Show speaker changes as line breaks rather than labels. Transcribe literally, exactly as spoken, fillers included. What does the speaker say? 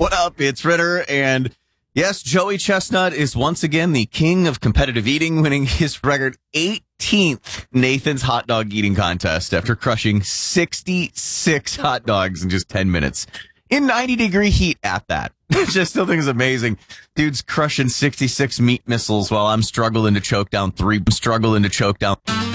What up? It's Ritter, and yes, Joey Chestnut is once again the king of competitive eating, winning his record eighteenth Nathan's hot dog eating contest after crushing sixty-six hot dogs in just ten minutes. In ninety degree heat at that. Which I still think is amazing. Dude's crushing sixty-six meat missiles while I'm struggling to choke down three, struggling to choke down.